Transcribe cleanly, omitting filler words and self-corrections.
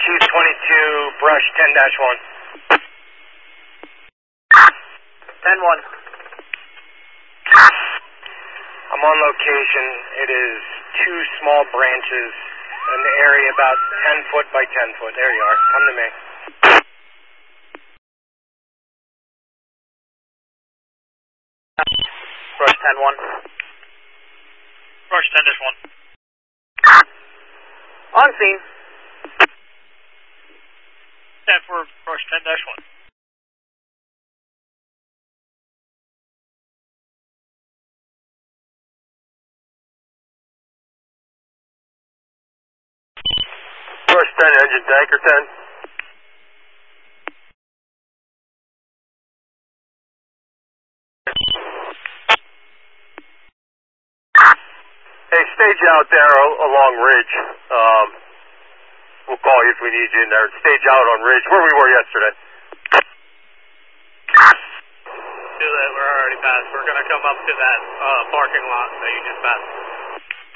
Chief 22, brush 10-1. 10-1. I'm on location. It is 2 small branches in the area about 10 foot by 10 foot. There you are. Come to me. Brush 10-1. Brush 10-1. On scene. 10-4, brush 10-1. Brush 10, engine tanker 10. Hey, stage out there along Ridge. We'll call you if we need you in there. Stage out on Ridge, where we were yesterday. Do that, we're already past. We're going to come up to that parking lot that you just passed.